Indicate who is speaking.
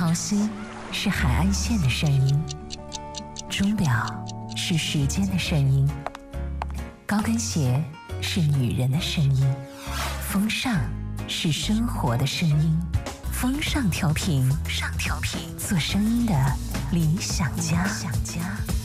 Speaker 1: 潮汐是海岸线的声音，钟表是时间的声音，高跟鞋是女人的声音，风尚是生活的声音。风尚调频，做声音的理想家。